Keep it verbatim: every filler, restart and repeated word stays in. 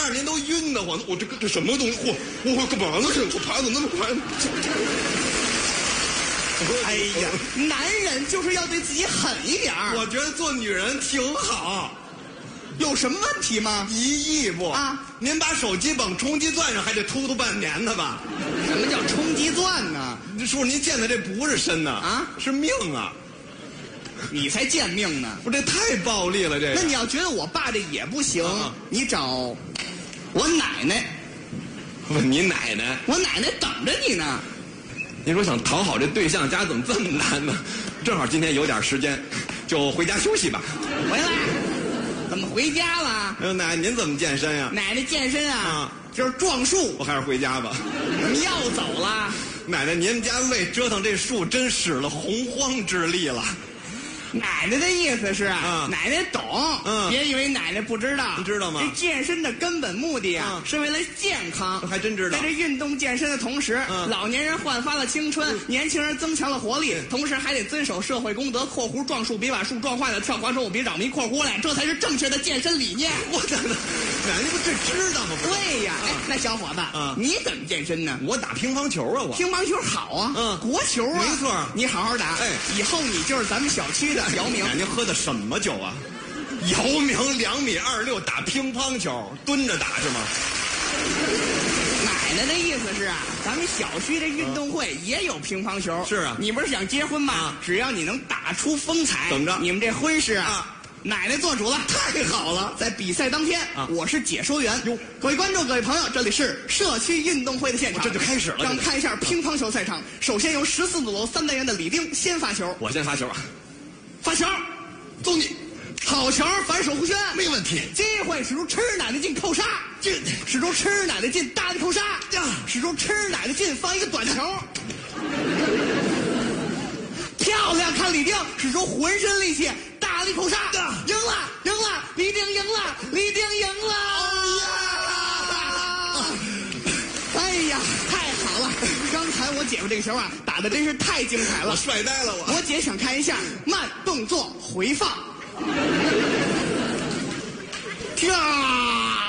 着您都晕得慌。我这个这什么东西？嚯，我我干嘛呢？这我爬怎么那么快呢？ 哎呀，男人就是要对自己狠一点儿。 我觉得做女人挺好。 有什么问题吗？ 一亿不啊！ 您把手机绑冲击钻上，还得突突半年的吧？ 什么叫冲击钻呢？ 叔，您见的这不是身呐， 啊， 是命啊！ 你才贱命呢！ 不，这太暴力了，这个。 那你要觉得我爸这也不行， 啊、 你找我奶奶。 问你奶奶？ 我奶奶等着你呢。 您说想讨好这对象家怎么这么难呢？正好今天有点时间，就回家休息吧。 回来。怎么回家了？ 呃，奶奶您怎么健身呀？ 奶奶健身啊， 啊就是撞树。 我还是回家吧。 你要走了？ 奶奶，您家为折腾这树真使了洪荒之力了。 奶奶的意思是， 啊、 奶奶懂， 嗯， 别以为奶奶不知道。 你知道吗？ 这健身的根本目的啊， 嗯、 是为了健康。 还真知道。 在这运动健身的同时， 嗯、 老年人焕发了青春，嗯、年轻人增强了活力，嗯、同时还得遵守社会公德（括弧撞树别把树撞坏了，跳滑手别扰民）（括弧来），这才是正确的健身理念。 我的奶奶不这知道吗？ 对呀， 啊、 哎，那小伙子， 啊、 你怎么健身呢？ 我打乒乓球啊，我乒乓球好啊， 嗯， 国球啊， 没错， 你好好打， 哎， 以后你就是咱们小区的姚明。 您喝的什么酒啊？姚明两米二六打乒乓球，蹲着打是吗？ 奶奶的意思是啊，咱们小区这运动会也有乒乓球。 是啊， 你不是想结婚吗？ 啊、 只要你能打出风采， 怎么着？ 你们这婚事啊。 啊奶奶做主了， 太好了！ 在比赛当天， 啊、 我是解说员。 哟， 各位观众、各位朋友，这里是社区运动会的现场， 这就开始了。 让看一下乒乓球赛场。首先由十四组三单元的李丁先发球。 我先发球啊！ 发球， 走你！ 好球，反手弧旋， 没问题。 机会使出吃奶奶劲扣杀， 进使出吃奶奶劲大力扣杀， 呀， 使出吃奶奶劲放一个短球。漂亮，看李丁使出浑身力气，大力扣杀，赢了，赢了，李丁赢了，李丁赢了！哎呀，太好了！刚才我姐夫这个球啊，打的真是太精彩了， 我帅呆了我。 我姐想看一下慢动作回放。跳。